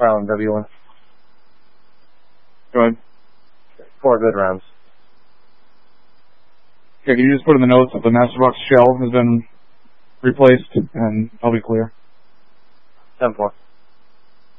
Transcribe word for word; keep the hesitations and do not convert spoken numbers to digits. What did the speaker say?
Round W one. Go ahead. Four good rounds. Okay, can you just put in the notes that the master box shell has been replaced, and I'll be clear. Ten four.